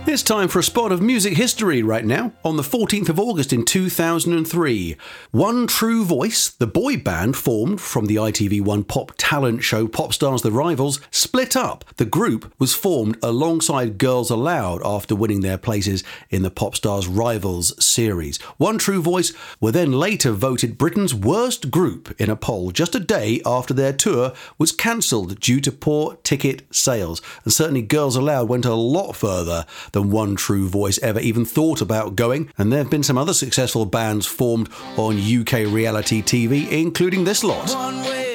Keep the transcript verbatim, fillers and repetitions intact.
It's time for a spot of music history right now. On the fourteenth of August in two thousand three, One True Voice, the boy band formed from the I T V one pop talent show Popstars The Rivals, split up. The group was formed alongside Girls Aloud after winning their places in the Popstars Rivals series. One True Voice were then later voted Britain's worst group in a poll just a day after their tour was cancelled due to poor ticket sales. And certainly Girls Aloud went a lot further than One True Voice ever even thought about going, and there have been some other successful bands formed on U K reality T V, including this lot.